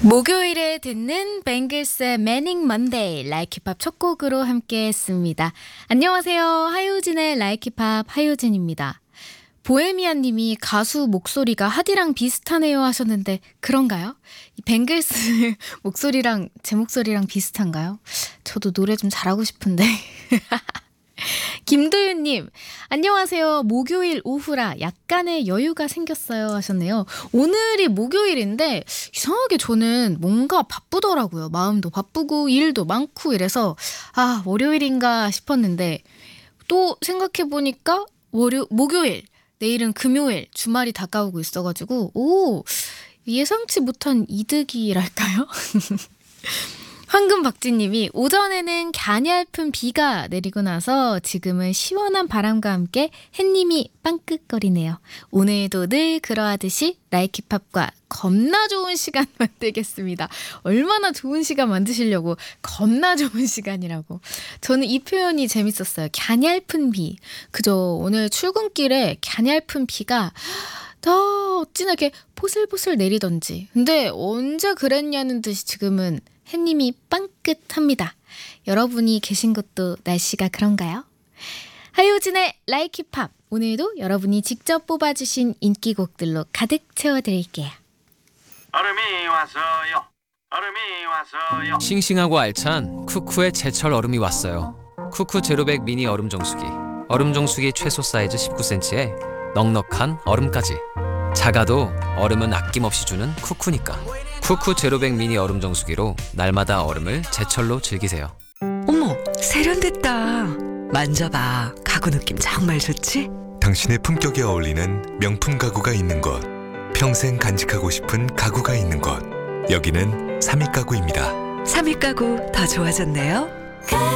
목요일에 듣는 뱅글스의 매닝 먼데이 라이키팝 첫 곡으로 함께 했습니다. 안녕하세요. 하효진의 라이키팝 하효진입니다. 보헤미안님이 가수 목소리가 하디랑 비슷하네요 하셨는데 그런가요? 뱅글스 목소리랑 제 목소리랑 비슷한가요? 저도 노래 좀 잘하고 싶은데. 김도윤님, 안녕하세요. 목요일 오후라 약간의 여유가 생겼어요 하셨네요. 오늘이 목요일인데 이상하게 저는 뭔가 바쁘더라고요. 마음도 바쁘고 일도 많고 이래서 월요일인가 싶었는데 또 생각해보니까 목요일, 내일은 금요일, 주말이 다가오고 있어가지고 예상치 못한 이득이랄까요? 황금박쥐님이 오전에는 갸냘픈 비가 내리고 나서 지금은 시원한 바람과 함께 햇님이 빵긋거리네요. 오늘도 늘 그러하듯이 라이키팝과 겁나 좋은 시간 만들겠습니다. 얼마나 좋은 시간 만드시려고 겁나 좋은 시간이라고. 저는 이 표현이 재밌었어요. 갸냘픈 비. 그죠. 오늘 출근길에 갸냘픈 비가 어찌나 이렇게 포슬포슬 내리던지. 근데 언제 그랬냐는 듯이 지금은 햇님이 빵긋합니다. 여러분이 계신 곳도 날씨가 그런가요? 하효진의 라이키팝. 오늘도 여러분이 직접 뽑아주신 인기곡들로 가득 채워드릴게요. 얼음이 왔어요. 얼음이 왔어요. 싱싱하고 알찬 쿠쿠의 제철 얼음이 왔어요. 쿠쿠 제로백 미니 얼음 정수기. 얼음 정수기 최소 사이즈 19cm에 넉넉한 얼음까지. 작아도 얼음은 아낌없이 주는 쿠쿠니까. 쿠쿠 제로백 미니 얼음 정수기로 날마다 얼음을 제철로 즐기세요. 어머, 세련됐다. 만져봐. 가구 느낌 정말 좋지? 당신의 품격에 어울리는 명품 가구가 있는 곳. 평생 간직하고 싶은 가구가 있는 곳. 여기는 삼익가구입니다. 삼익 가구 더 좋아졌네요.